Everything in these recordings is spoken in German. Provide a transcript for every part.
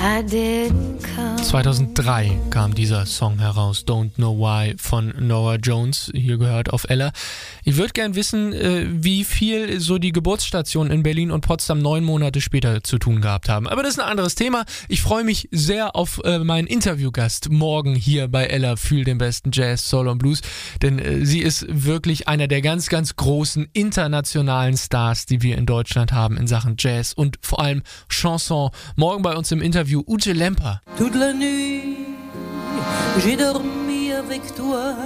2003 kam dieser Song heraus, Don't Know Why von Norah Jones, hier gehört auf Ella. Ich würde gern wissen, wie viel so die Geburtsstationen in Berlin und Potsdam 9 Monate später zu tun gehabt haben. Aber das ist ein anderes Thema. Ich freue mich sehr auf meinen Interviewgast morgen hier bei Ella, Fühl den besten Jazz, Soul und Blues, denn sie ist wirklich einer der ganz, ganz großen internationalen Stars, die wir in Deutschland haben in Sachen Jazz und vor allem Chanson. Morgen bei uns im Interview Ute Lemper. Toute la nuit, j'ai dormi avec toi,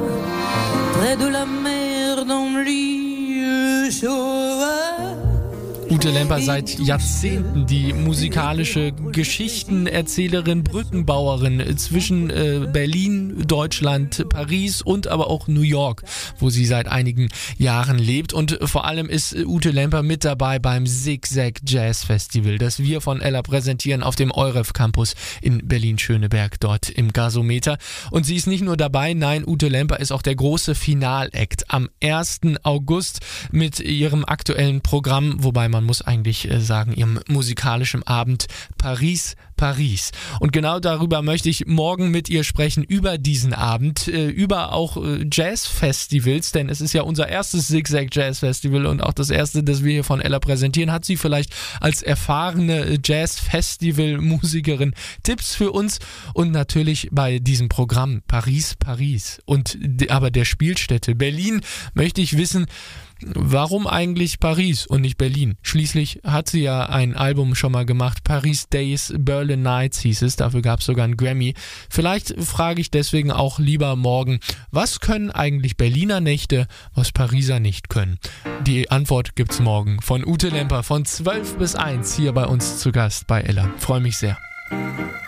près de la mer dans le lit sauvage. Ute Lemper seit Jahrzehnten die musikalische Geschichtenerzählerin, Brückenbauerin zwischen Berlin, Deutschland, Paris und aber auch New York, wo sie seit einigen Jahren lebt. Und vor allem ist Ute Lemper mit dabei beim Zigzag Jazz Festival, das wir von Ella präsentieren auf dem EUREF Campus in Berlin-Schöneberg, dort im Gasometer. Und sie ist nicht nur dabei, nein, Ute Lemper ist auch der große Finalakt am 1. August mit ihrem aktuellen Programm, wobei man muss eigentlich sagen, ihrem musikalischen Abend Paris, Paris. Und genau darüber möchte ich morgen mit ihr sprechen, über diesen Abend, über auch Jazzfestivals, denn es ist ja unser erstes Zigzag Jazz Festival und auch das erste, das wir hier von Ella präsentieren. Hat sie vielleicht als erfahrene Jazz-Festival-Musikerin Tipps für uns und natürlich bei diesem Programm Paris, Paris und aber der Spielstätte Berlin möchte ich wissen, warum eigentlich Paris und nicht Berlin? Schließlich hat sie ja ein Album schon mal gemacht, Paris Days, Berlin Nights hieß es, dafür gab es sogar einen Grammy. Vielleicht frage ich deswegen auch lieber morgen, was können eigentlich Berliner Nächte, was Pariser nicht können? Die Antwort gibt's morgen von Ute Lemper von 12 bis 1 hier bei uns zu Gast bei Ella. Freue mich sehr.